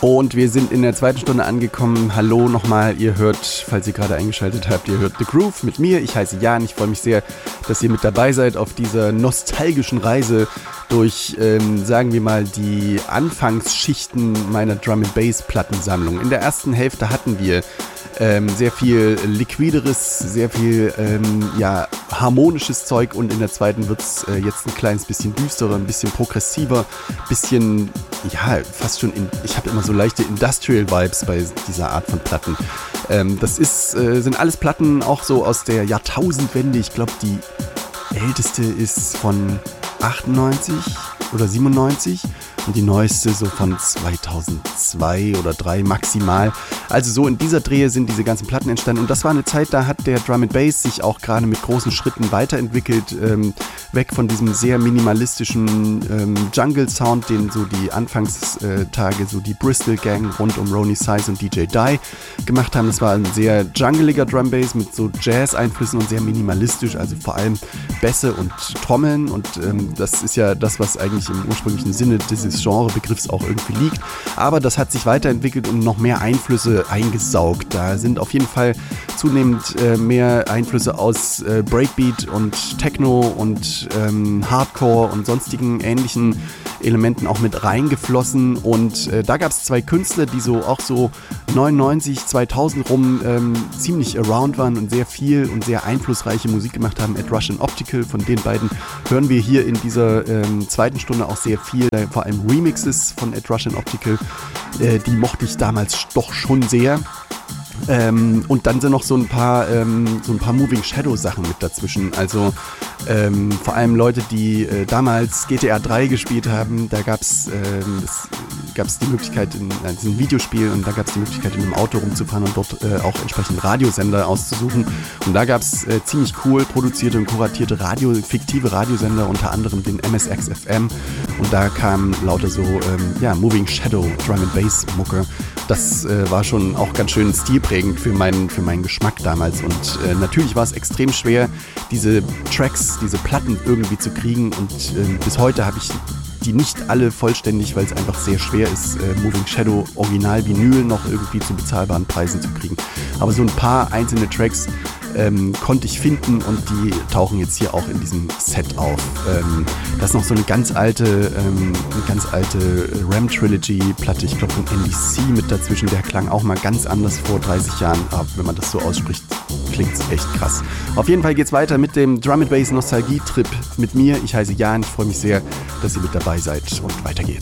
Und wir sind in der zweiten Stunde angekommen. Hallo nochmal, ihr hört, falls ihr gerade eingeschaltet habt, ihr hört The Groove mit mir. Ich heiße Jan, ich freue mich sehr, dass ihr mit dabei seid auf dieser nostalgischen Reise durch, sagen wir mal, die Anfangsschichten meiner Drum-and-Bass-Plattensammlung. In der ersten Hälfte hatten wir sehr viel liquideres, sehr viel harmonisches Zeug und in der zweiten wird es jetzt ein kleines bisschen düsterer, ein bisschen progressiver, bisschen, fast schon, ich habe immer so leichte Industrial-Vibes bei dieser Art von Platten. Das sind alles Platten auch so aus der Jahrtausendwende. Ich glaube, die älteste ist von 98 oder 97 und die neueste so von 2002 oder 2003 maximal. Also so in dieser Drehe sind diese ganzen Platten entstanden und das war eine Zeit, da hat der Drum and Bass sich auch gerade mit großen Schritten weiterentwickelt, weg von diesem sehr minimalistischen Jungle-Sound, den so die Anfangstage so die Bristol Gang rund um Ronnie Size und DJ Die gemacht haben. Das war ein sehr jungleiger Drum Bass mit so Jazz-Einflüssen und sehr minimalistisch, also vor allem Bässe und Trommeln und das ist ja das, was eigentlich im ursprünglichen Sinne dieses Genrebegriffs auch irgendwie liegt. Aber das hat sich weiterentwickelt und noch mehr Einflüsse eingesaugt. Da sind auf jeden Fall zunehmend mehr Einflüsse aus Breakbeat und Techno und Hardcore und sonstigen ähnlichen Elementen auch mit reingeflossen. Und da gab es zwei Künstler, die so auch so 99, 2000 rum ziemlich around waren und sehr viel und sehr einflussreiche Musik gemacht haben. Ed Rush und Optical, von den beiden hören wir hier in dieser zweiten Stunde auch sehr viel, vor allem Remixes von Ed Rush und Optical. Die mochte ich damals doch schon sehr. Und dann sind noch so ein paar Moving Shadow Sachen mit dazwischen. Also vor allem Leute, die damals GTA 3 gespielt haben, da gab's die Möglichkeit in einem Videospiel und da gab es die Möglichkeit in einem Auto rumzufahren und dort auch entsprechend Radiosender auszusuchen. Und da gab es ziemlich cool produzierte und kuratierte fiktive Radiosender, unter anderem den MSX FM. Und da kam lauter so Moving Shadow Drum and Bass Mucke. Das war schon auch ganz schön stilprägend für meinen Geschmack damals. Und natürlich war es extrem schwer, diese Tracks, diese Platten irgendwie zu kriegen. Und bis heute habe ich die nicht alle vollständig, weil es einfach sehr schwer ist, Moving Shadow Original Vinyl noch irgendwie zu bezahlbaren Preisen zu kriegen. Aber so ein paar einzelne Tracks konnte ich finden und die tauchen jetzt hier auch in diesem Set auf. Da ist noch so eine ganz alte Ram Trilogy Platte, ich glaube von NBC mit dazwischen, der klang auch mal ganz anders vor 30 Jahren, aber wenn man das so ausspricht, klingt es echt krass. Auf jeden Fall geht's weiter mit dem Drum and Bass Nostalgie Trip mit mir. Ich heiße Jan, ich freue mich sehr, dass ihr mit dabei seid und weiter geht's.